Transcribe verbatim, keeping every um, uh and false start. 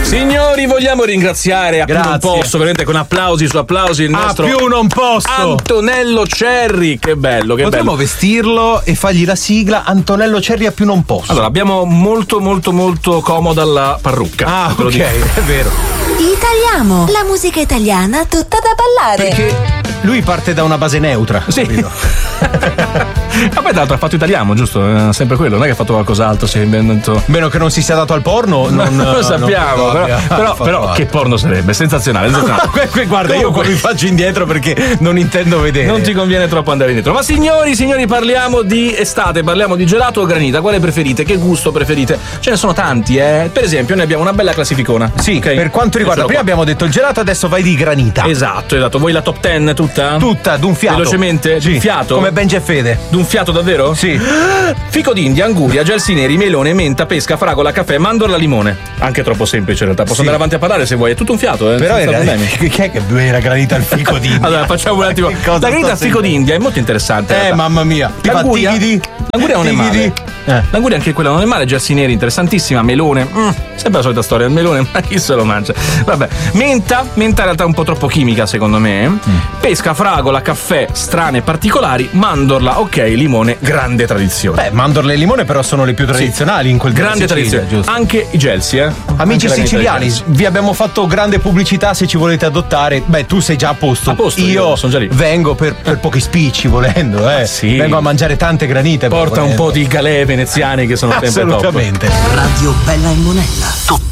Signori, vogliamo ringraziare a più non posso, veramente con applausi su applausi il nostro a più non posso Antonello Cerri. Che bello, che Potremmo bello. vestirlo e fargli la sigla Antonello Cerri a più non posso. Allora, abbiamo molto molto molto comoda la parrucca. Ah, ok, è vero. Italiamo, la musica italiana tutta da ballare. Perché lui parte da una base neutra. Sì. Vabbè, d'altro ha fatto italiano, giusto? È sempre quello, non è che ha fatto qualcos'altro, si è inventato. Meno che non si sia dato al porno, non lo sappiamo, non però, però, però che porno sarebbe? Sensazionale, sensazionale. Guarda, io qua mi faccio indietro perché non intendo vedere. Non ti conviene troppo andare indietro. Ma signori, signori, parliamo di estate, parliamo di gelato o granita. Quale preferite? Che gusto preferite? Ce ne sono tanti, eh. Per esempio, noi abbiamo una bella classificona. Sì, okay? Per quanto riguarda, prima abbiamo detto il gelato, adesso vai di granita. Esatto, esatto. Vuoi la top dieci tutta? Tutta, d'un fiato. Velocemente? Sì. D'un fiato? Come Benji e Fede. D'un fiato davvero? Sì. Fico d'India, anguria, gelsi neri, melone, menta, pesca, fragola, caffè, mandorla, limone. Anche troppo semplice in realtà. Posso sì. andare avanti a parlare se vuoi, è tutto un fiato, eh. Però era, chi è che era granita al fico d'India? Allora, facciamo un attimo. La granita al fico d'India è molto interessante. Eh, mamma mia. L'anguria, l'anguria non è male. Eh. L'anguria anche quella non è male, gelsi neri, interessantissima, melone. Mm, sempre la solita storia, il melone, ma chi se lo mangia? Vabbè. Menta, menta in realtà è un po' troppo chimica secondo me. Mm. Pesca, fragola, caffè, strane particolari, mandorla, ok, limone, grande tradizione. Beh, mandorle e limone però sono le più tradizionali sì. in quel grande Sicilia, tradizione, giusto? Anche i gelsi, eh. Amici siciliani, vi abbiamo fatto grande pubblicità, se ci volete adottare. Beh, tu sei già a posto. A posto, io, io sono già lì. Vengo per, per pochi spicci volendo, eh. Sì. Vengo a mangiare tante granite. Porta un po' di galè veneziane che sono sempre top. Assolutamente. Radio Bella e Monella.